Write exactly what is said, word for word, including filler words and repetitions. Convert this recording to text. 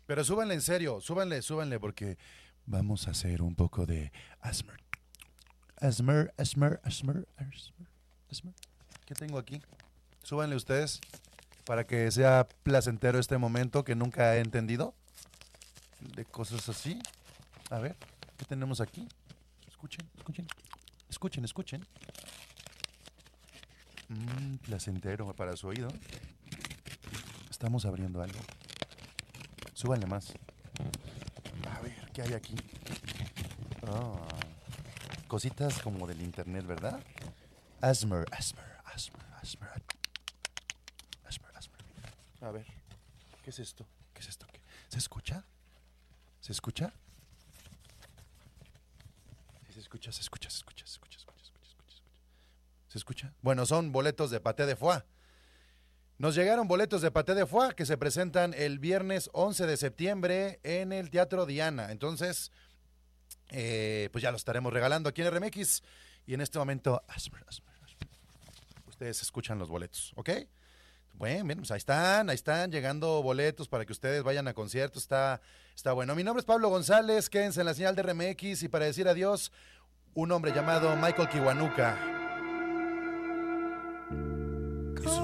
Pero súbanle en serio, súbanle, súbanle, porque vamos a hacer un poco de asmr. Asmr, asmr, asmr, asmr, asmr. ¿Qué tengo aquí? Súbanle ustedes para que sea placentero este momento que nunca he entendido. De cosas así. A ver, ¿qué tenemos aquí? Escuchen, escuchen, escuchen, escuchen. Mmm, placentero para su oído. Estamos abriendo algo. Súbanle más. A ver, ¿qué hay aquí? Oh, cositas como del internet, ¿verdad? Asmr, asmr, asmr, asmr. Asmr, asmr. A ver, ¿qué es esto? ¿Qué es esto? ¿Qué? ¿Se escucha? ¿Se escucha? Sí, se escucha, se escucha, se escucha, se escucha, se escucha, se escucha, se escucha. ¿Se escucha? Bueno, son boletos de Paté de Foie. Nos llegaron boletos de Paté de Foie que se presentan el viernes once de septiembre en el Teatro Diana. Entonces, eh, pues ya los estaremos regalando aquí en R M X. Y en este momento, asmr, asmr, asmr. Ustedes escuchan los boletos, ¿ok? Bueno, bien, pues ahí están, ahí están llegando boletos para que ustedes vayan a conciertos. Está, está bueno. Mi nombre es Pablo González. Quédense en la señal de R M X. Y para decir adiós, un hombre llamado Michael Kiwanuka.